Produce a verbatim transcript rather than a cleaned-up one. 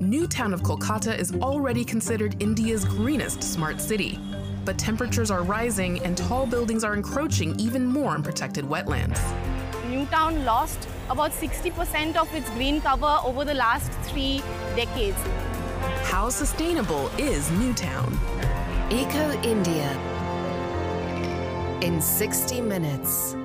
New Town of Kolkata is already considered India's greenest smart city. But temperatures are rising and tall buildings are encroaching even more on protected wetlands. New Town lost about sixty percent of its green cover over the last three decades. How sustainable is New Town? Eco India in sixty minutes.